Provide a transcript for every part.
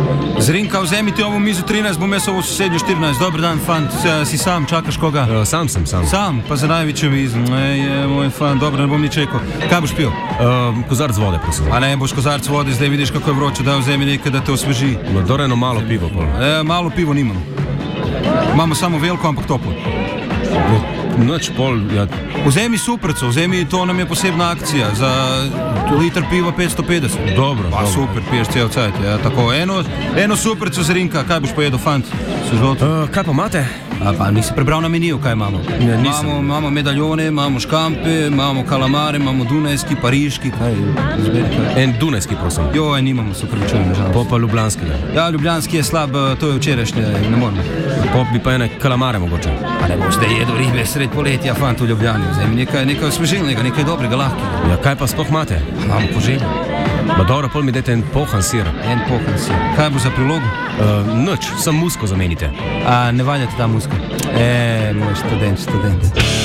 Zrinka, vzemi ti ovo mizo 13, bom jaz ovo sosednjo 14. Dobar dan, fant, si sam, čakaš koga? Sam sem. Sam, pa za največjo vizo. Moj fant, dobro, ne bom nič rekel. Kaj boš pil? Kozarc vode, prosim. A ne, boš kozarc vode, zdaj vidiš, kako je vroče, da vzemi nekaj, da te osveži. No, doreno malo pivo, pol. Malo pivo nimamo. Imamo samo veliko, ampak toplo. Noč pol, ja. Vzemi suprco, vzemi, to nam je posebna akcija, za liter piva 550. Dobro, pa, dobro. Super, piješ cel cajt, ja, tako, eno suprco Zrinka, kaj boš pojedel, fant? Kaj pa imate? Pa nisi prebral na meniju, kaj imamo? Ne, nisem. Imamo medaljone, imamo škampe, imamo kalamare, imamo dunajski, pariški, kaj, izberi kaj. En dunajski, prosim. Joj, nimamo, se pravičujem, nažalost. Pa ljubljanski, ne? Ja, ljubljanski je slab, to je včerajšnje, ne moramo. Bi pa ene kalamare mogoče. A ne boš da jedel ribe sred poletja, fant, v Ljubljani, vzemi nekaj osvežilnega, nekaj dobrega, lahkega. Ja, kaj pa sploh imate? Imamo poželj. Ma dobro, pol mi dajte en pohan sir. En pohan sir. Kaj bo za prilogo? Noč, sam musko zamenite. A ne valjate ta muska? Moj študent.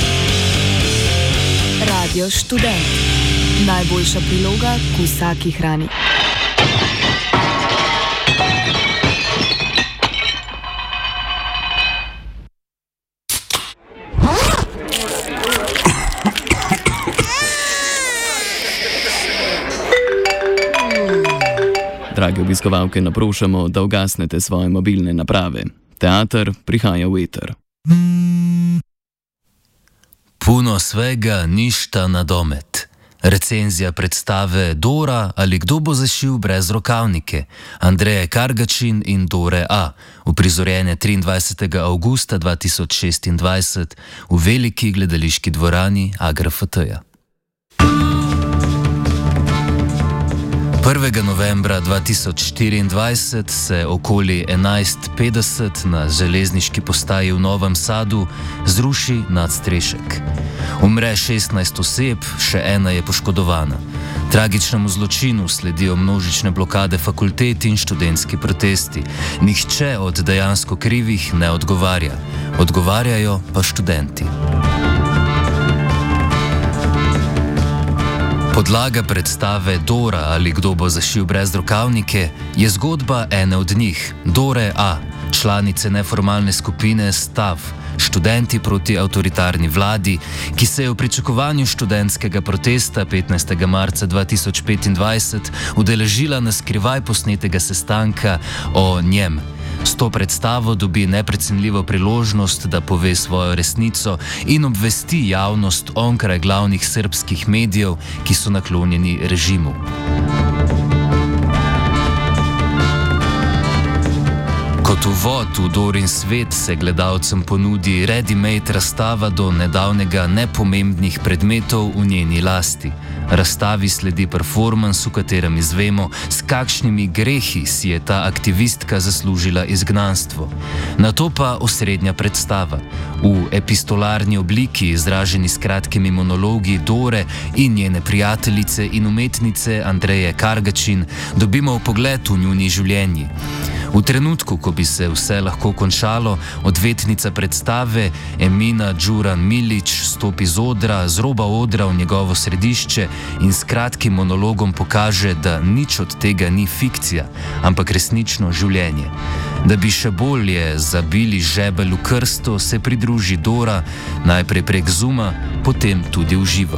Radio Študent. Najboljša priloga k vsaki hrani. Dragi obiskovalke, naprošamo, da ugasnete svoje mobilne naprave. Teater prihaja v eter. Puno svega, ništa na domet. Recenzija predstave Dora ali kdo bo zašil brez rokavnike, Andreje Kargačin in Dore A, uprizorjene 23. avgusta 2026 v veliki gledališki dvorani AGRFT-ja. 1. novembra 2024 se okoli 11:50 na železniški postaji v Novem Sadu zruši nadstrešek. Umre 16 oseb, še ena je poškodovana. Tragičnemu zločinu sledijo množične blokade fakultet in študentski protesti. Nihče od dejansko krivih ne odgovarja. Odgovarjajo pa študenti. Podlaga predstave Dora ali kdo bo zašil brez rokavnike je zgodba ene od njih, Dore A, članice neformalne skupine Stav, študenti proti avtoritarni vladi, ki se je v pričakovanju študentskega protesta 15. marca 2025 udeležila na skrivaj posnetega sestanka o njem. S to predstavo dobi neprecenljivo priložnost, da pove svojo resnico in obvesti javnost onkraj glavnih srbskih medijev, ki so naklonjeni režimu. Kot uvod v Dorin svet se gledalcem ponudi ready-made razstava do nedavnega nepomembnih predmetov v njeni lasti. Razstavi sledi performans, v katerem izvemo, s kakšnimi grehi si je ta aktivistka zaslužila izgnanstvo. Nato pa osrednja predstava. V epistolarni obliki, izraženi s kratkimi monologi Dore in njene prijateljice in umetnice Andreje Kargačin, dobimo vpogled v njuni življenji. V trenutku, ko bi se vse lahko končalo, odvetnica predstave Emina Đuran Milić stopi z odra, z roba odra v njegovo središče in s kratkim monologom pokaže, da nič od tega ni fikcija, ampak resnično življenje. Da bi še bolje zabili žebelj v krsto, se pridruži Dora, najprej prek Zooma, potem tudi v živo.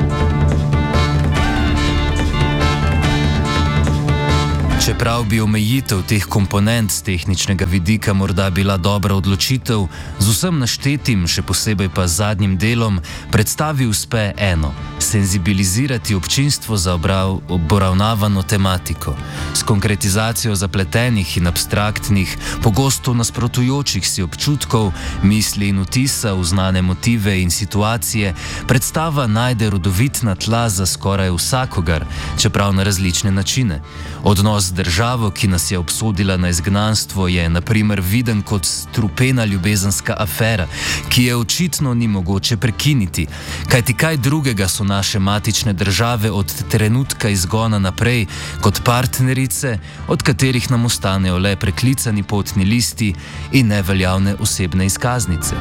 Čeprav bi omejitev teh komponent z tehničnega vidika morda bila dobra odločitev, z vsem naštetim, še posebej pa z zadnjim delom, predstavi uspe eno: senzibilizirati občinstvo za obravnavano tematiko. S konkretizacijo zapletenih in abstraktnih, pogosto nasprotujočih si občutkov, misli in vtisa v znane motive in situacije, predstava najde rodovitna tla za skoraj vsakogar, čeprav na različne načine. Odnos z državo, ki nas je obsodila na izgnanstvo, je na primer viden kot strupena ljubezenska afera, ki je očitno ni mogoče prekiniti. Kajti kaj drugega so naše matične države od trenutka izgona naprej kot partnerice, od katerih nam ostanejo le preklicani potni listi in neveljavne osebne izkaznice.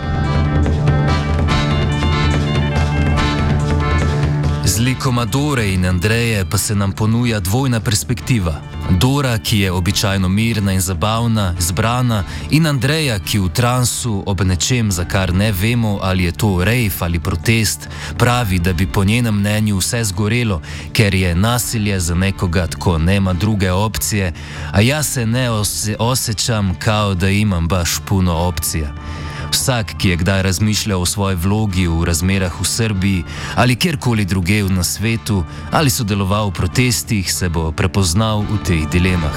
Z likoma Dore in Andreje pa se nam ponuja dvojna perspektiva. Dora, ki je običajno mirna in zabavna, zbrana, in Andreja, ki v transu ob nečem, za kar ne vemo, ali je to rejv ali protest, pravi, da bi po njenem mnenju vse zgorelo, ker je nasilje za nekoga tako nema druge opcije, a jaz se ne osjećam, kao da imam baš puno opcija. Vsak, ki je kdaj razmišljal o svoji vlogi v razmerah v Srbiji ali kjerkoli drugje na svetu ali sodeloval v protestih, se bo prepoznal v teh dilemah.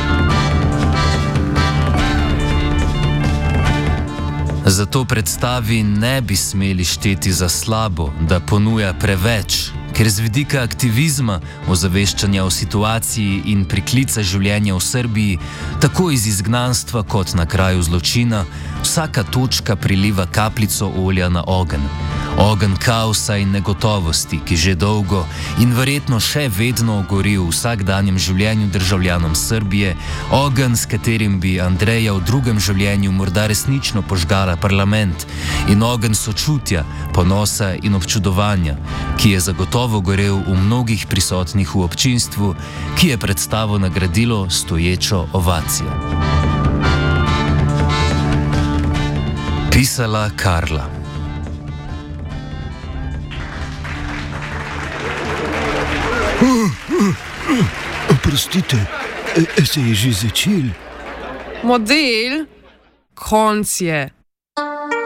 Zato predstavi ne bi smeli šteti za slabo, da ponuja preveč, ker z vidika aktivizma, ozaveščanja o situaciji in priklica življenja v Srbiji, tako iz izgnanstva kot na kraju zločina, vsaka točka priliva kapljico olja na ogenj. Ogenj kaosa in negotovosti, ki že dolgo in verjetno še vedno gori v vsakdanjem življenju državljanom Srbije, ogenj, s katerim bi Andreja v drugem življenju morda resnično požgala parlament, in ogenj sočutja, ponosa in občudovanja, ki je zagotovo gorel v mnogih prisotnih v občinstvu, ki je predstavo nagradilo stoječo ovacijo. Pisala Karla. Oprostite, se je že začel? Model? Konc je.